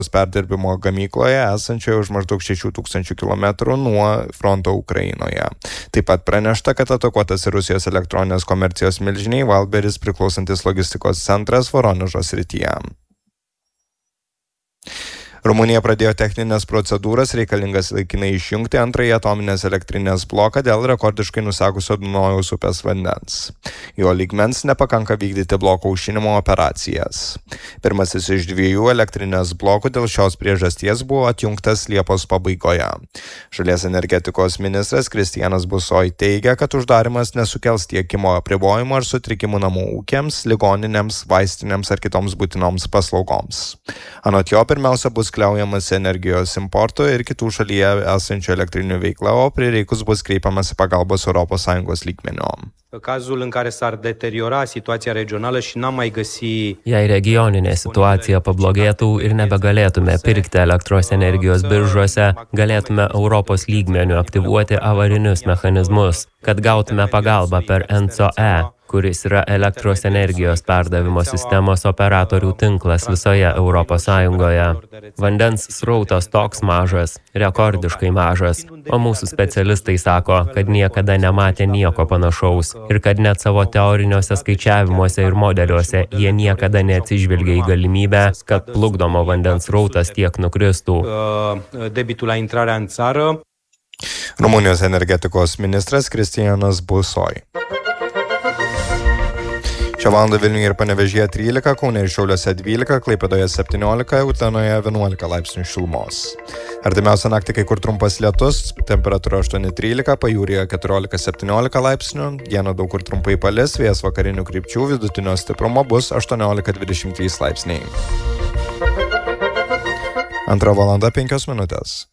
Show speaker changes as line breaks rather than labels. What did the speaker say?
perdirbimo gamykloje esančioje už maždaug 6000 km nuo fronto Ukrainoje. Taip pat pranešta, kad atakuotas Rusijos elektroninės komercijos milžiniai Wildberries priklausantis logistikos centras Voronežo srityje. Rumunija pradėjo techninės procedūras reikalingas laikinai išjungti antrąjį atominės elektrinės bloką dėl rekordiškai nusekusio Dunojaus upės vandens. Jo lygmens nepakanka vykdyti bloko aušinimo operacijas. Pirmasis iš 2 elektrinės blokų dėl šios priežasties buvo atjungtas Liepos pabaigoje. Šalies energetikos ministras Kristianas Busoj teigia, kad uždarimas nesukels tiekimo apribojimų ar sutrikimų namų ūkiams, ligoninėms, vaistinėms ar kitoms būtinoms paslaugoms. Anot jo, pirmiausia bus kliaujamas energijos importo ir kitų šalyje esančių elektrinių veikla, o prireikus bus kreipiamas pagalbos ES lygmeniu.
Jei regioninė situacija pablogėtų ir nebegalėtume pirkti elektros energijos biržuose, galėtume Europos lygmeniu aktyvuoti avarinius mechanizmus, kad gautume pagalbą per ENTSO-E, kuris yra elektros energijos perdavimo sistemos operatorių tinklas visoje Europos Sąjungoje. Vandens srautas toks mažas, rekordiškai mažas, o mūsų specialistai sako, kad niekada nematė nieko panašaus ir kad net savo teoriniuose skaičiavimuose ir modeliuose jie niekada neatsižvelgia į galimybę, kad plukdomo vandens srautas tiek nukristų.
Rumunijos energetikos ministras Kristianas Busoj. Šią valandą Vilniuje ir Panevėžyje 13, Kaune ir Šiauliuose 12, Klaipėdoje 17, Utenoje 11 laipsnių šilumos. Artimiausią naktį kai kur trumpas lietus, temperatūra 8-13, pajūryje 14-17 laipsnių, dieną daug kur trumpai palis, vėjas vakarinių krypčių, vidutinio stiprumo bus 18-23 laipsniai. 2 valanda 5 minutės.